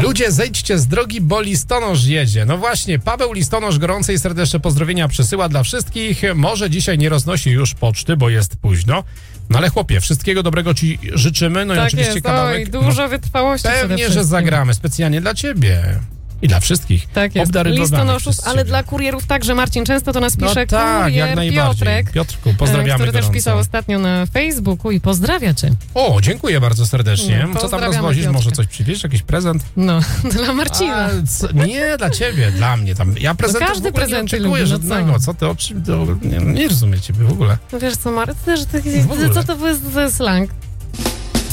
Ludzie, zejdźcie z drogi, bo listonosz jedzie. No właśnie, Paweł Listonosz gorące i serdeczne pozdrowienia przesyła dla wszystkich. Może dzisiaj nie roznosi już poczty, bo jest późno. No ale chłopie, wszystkiego dobrego ci życzymy. No i Tak oczywiście jest, kawałek. dużo wytrwałości. Pewnie, że zagramy specjalnie dla ciebie. I dla wszystkich. Tak jest, listonoszów, ale dla kurierów także. Marcin często do nas pisze, tak, kurier jak najbardziej. Piotrek, Piotrku, pozdrawiamy który gorąco. też pisał ostatnio na Facebooku i pozdrawia cię. O, dziękuję bardzo serdecznie. No, co tam rozwozisz? Piotrka. Może coś przywieźć? Jakiś prezent? No, dla Marcina. Nie, dla ciebie, dla mnie. Tam. Ja prezentów każdy w ogóle nie prezenty oczekuję lubi, żadnego. Co ty, nie rozumiem ciebie w ogóle. No wiesz co, Marcin, W ogóle. co to jest za slang?